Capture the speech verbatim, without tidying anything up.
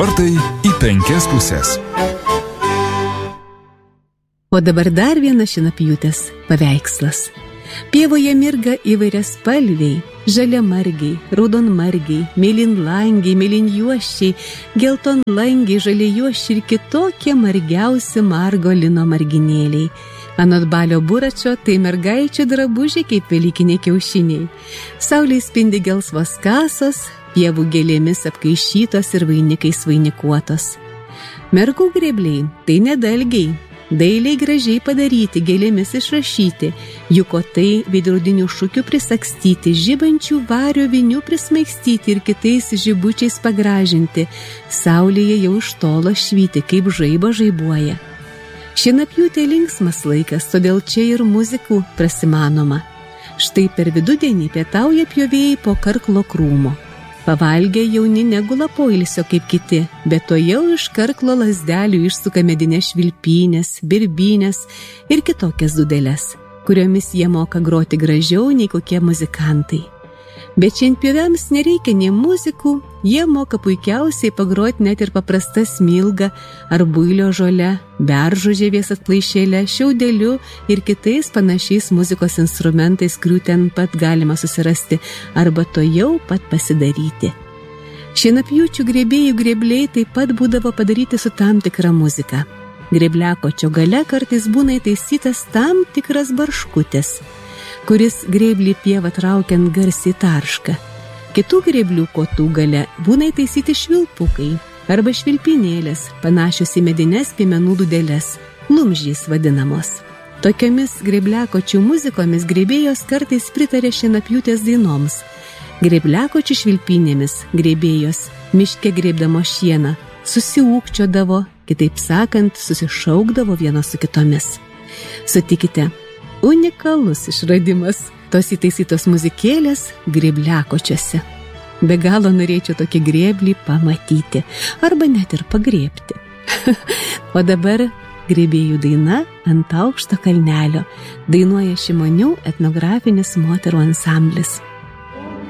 Vartai į penkias pusės. O dabar dar vienas šienapjūtės paveikslas. Pievoje mirga įvairias spalviai, žaliamargiai, raudonmargiai, mėlynlangiai, mėlynjuošiai, geltonlangiai, žaliajuošiai ir kitokie margiausi margo lino marginėliai. Anot Balio Buračo, tai mergaičių drabužiai kaip velykiniai kiaušiniai. Saulėj spindi gelsvos kasos, pievų gėlėmis apkaišytos ir vainikais vainikuotos. Mergų grėbliai – tai nedalgiai. Dailiai gražiai padaryti, gėlėmis išrašyti, jų kotai veidrodinių šukių prisakstyti, žibančių vario vinių prismaigstyti ir kitais žibučiais pagražinti. Saulėje jau iš tolo švyti, kaip žaibo žaibuoja. Šienapjūtė linksmas laikas, todėl čia ir muzikų prasimanoma. Štai per vidudienį pietauja pjovėjai po karklo krūmo. Pavalgę jauni negula poilsio kaip kiti, bet to jau iš karklo lazdelių išsuka medinės švilpynės, birbynės ir kitokias dudeles, kuriomis jie moka groti gražiau nei kokie muzikantai. Bet šienpjoviams nereikia nei muzikų, jie moka puikiausiai pagroti net ir paprastą smilgą ar builio žolę, beržo žievės atplaišėlę, šiaudeliu ir kitais panašiais muzikos instrumentais, kurių ten pat galima susirasti arba to jau pat pasidaryti. Šienapjūčių grėbėjų grėbliai taip pat būdavo padaryti su tam tikra muzika. Grėbliakočio gale kartais būna įtaisytas tam tikras barškutis, kuris grėblį pievą traukiant garsiai tarška. Kitų grėblių kotų gale būna įtaisyti švilpukai arba švilpinėlės, panašios į medines piemenų dudeles, lumžys vadinamos. Tokiomis grėbliakočių muzikomis grėbėjos kartais pritarė šienapjūtės dainoms. Grėbliakočių švilpinėmis grėbėjos miške grėbdamo šieną susiūkčiodavo, kitaip sakant, susišaukdavo vienos su kitomis. Sutikite, unikalus išradimas tos įtaisytos muzikėlės grėbliakočiuose. Be galo norėčiau tokį grėblį pamatyti arba net ir pagrėbti. O dabar grėbėjų daina Ant aukšto kalnelio dainuoja Šimonių etnografinis moterų ansamblis.